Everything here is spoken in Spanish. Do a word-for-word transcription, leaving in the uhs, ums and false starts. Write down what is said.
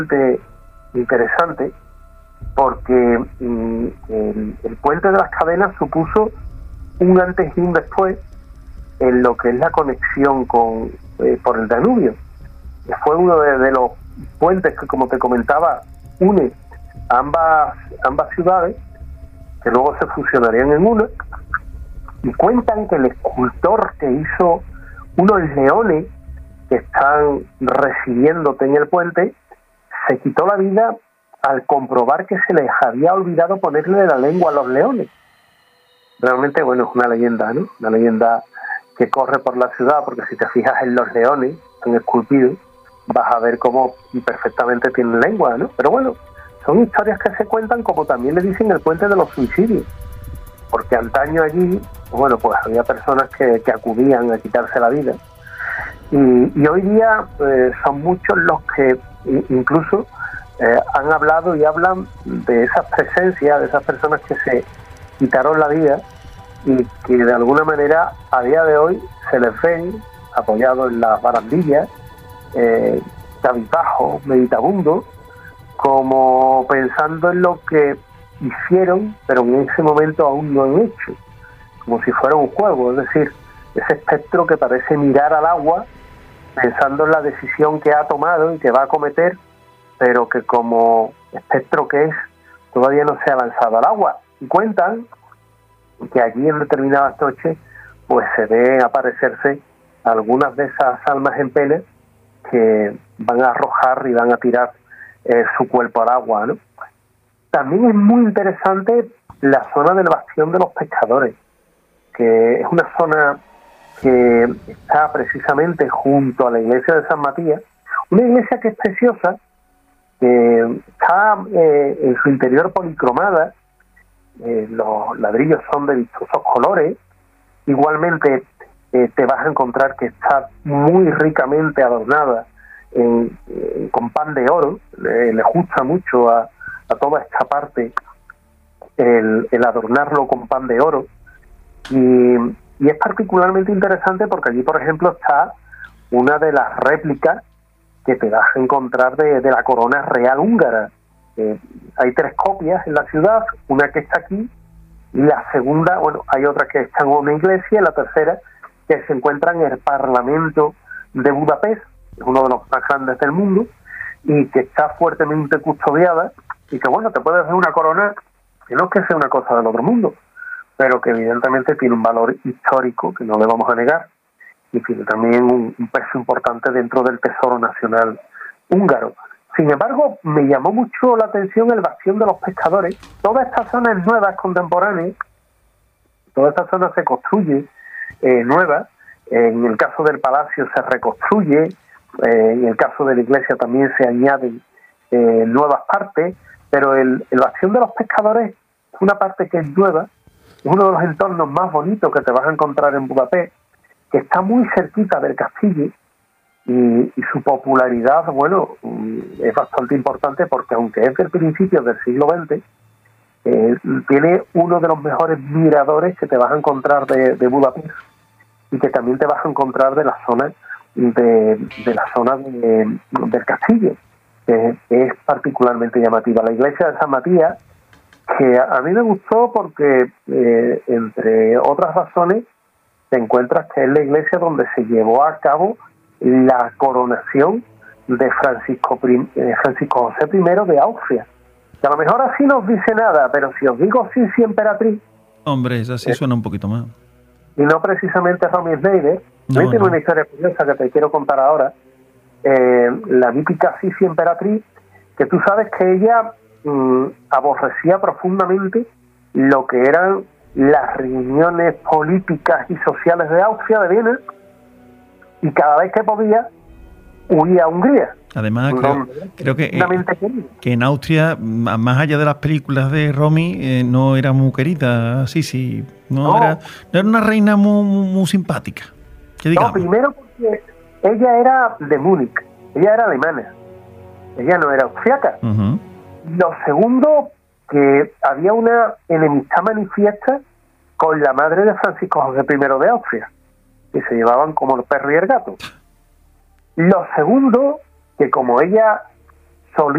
interesante porque mm, el, el puente de las Cadenas supuso un antes y un después en lo que es la conexión con eh, por el Danubio. Fue uno de, de los puentes que, como te comentaba, une ambas ambas ciudades, que luego se fusionarían en una, y cuentan que el escultor que hizo unos leones que están residiéndote en el puente se quitó la vida al comprobar que se les había olvidado ponerle la lengua a los leones. Realmente, bueno, es una leyenda, ¿no? Una leyenda que corre por la ciudad, porque si te fijas en los leones, están esculpidos, vas a ver cómo perfectamente tienen lengua, ¿no? Pero bueno, son historias que se cuentan, como también le dicen el puente de los suicidios, porque antaño allí, bueno, pues había personas que, que acudían a quitarse la vida, y, y hoy día eh, son muchos los que incluso eh, han hablado y hablan de esas presencias, de esas personas que se quitaron la vida y que de alguna manera a día de hoy se les ven apoyados en las barandillas, eh, cabizbajos, meditabundos, como pensando en lo que hicieron, pero en ese momento aún no han hecho, como si fuera un juego, es decir, ese espectro que parece mirar al agua pensando en la decisión que ha tomado y que va a cometer, pero que como espectro que es, todavía no se ha lanzado al agua. Y cuentan que allí en determinadas noches pues se ven aparecerse algunas de esas almas en pena que van a arrojar y van a tirar eh, su cuerpo al agua, ¿no? También es muy interesante la zona del Bastión de los Pescadores, que es una zona que está precisamente junto a la iglesia de San Matías, una iglesia que es preciosa, que está eh, en su interior policromada, eh, los ladrillos son de vistosos colores, igualmente eh, te vas a encontrar que está muy ricamente adornada en, en, con pan de oro, le, le gusta mucho a, a toda esta parte el, el adornarlo con pan de oro, y, y es particularmente interesante porque allí, por ejemplo, está una de las réplicas que te vas a encontrar de, de la corona real húngara. Eh, hay tres copias en la ciudad, una que está aquí, y la segunda, bueno, hay otra que está en una iglesia, y la tercera que se encuentra en el Parlamento de Budapest, es uno de los más grandes del mundo, y que está fuertemente custodiada, y que, bueno, te puedes ver una corona que no es que sea una cosa del otro mundo, pero que evidentemente tiene un valor histórico que no le vamos a negar, y tiene también un, un peso importante dentro del tesoro nacional húngaro. Sin embargo, me llamó mucho la atención el Bastión de los Pescadores. Todas estas zonas nuevas, contemporáneas, toda esta zona se construye eh, nueva. En el caso del palacio se reconstruye, eh, en el caso de la iglesia también se añaden eh, nuevas partes, pero el, el Bastión de los Pescadores es una parte que es nueva, es uno de los entornos más bonitos que te vas a encontrar en Budapest, que está muy cerquita del castillo, y, y su popularidad, bueno, es bastante importante porque aunque es del principio del siglo veinte, eh, tiene uno de los mejores miradores que te vas a encontrar de, de Budapest, y que también te vas a encontrar de la zona de, de la zona de, del castillo, que es particularmente llamativa. La iglesia de San Matías, que a, a mí me gustó porque, eh, entre otras razones, te encuentras que es la iglesia donde se llevó a cabo la coronación de Francisco, eh, Francisco José primero de Austria. Que a lo mejor así no os dice nada, pero si os digo Sisi emperatriz... Hombre, esa sí eh, suena un poquito más. Y no precisamente Romy Schneider. No, Yo tengo no. una historia curiosa que te quiero contar ahora. Eh, la mítica Sisi emperatriz, que tú sabes que ella mmm, aborrecía profundamente lo que eran las reuniones políticas y sociales de Austria, de Viena, y cada vez que podía huía a Hungría. Además, creo, creo que, eh, que en Austria, más allá de las películas de Romy, eh, no era muy querida, sí, sí, no, no. Era, no era una reina muy, muy simpática. ¿Qué digamos? No, primero porque ella era de Múnich, ella era alemana, ella no era austriaca. Uh-huh. Lo segundo, que había una enemistad manifiesta con la madre de Francisco José primero de Austria, que se llevaban como el perro y el gato. Lo segundo, que como ella